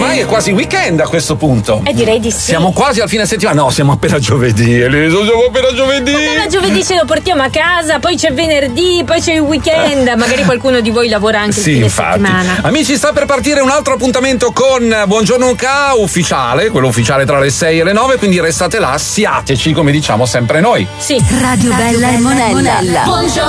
ormai è quasi weekend a questo punto. Direi di sì. Siamo quasi al fine settimana. No, siamo appena giovedì, Elisa, siamo appena giovedì. Appena giovedì ce lo portiamo a casa, poi c'è venerdì, poi c'è il weekend. Magari qualcuno di voi lavora anche il fine settimana. Amici, sta per partire un altro appuntamento con Buongiorno Ca ufficiale, quello ufficiale tra le 6 e le 9, quindi restate là, siateci come diciamo sempre noi. Sì. Radio Bella e Monella. Buongiorno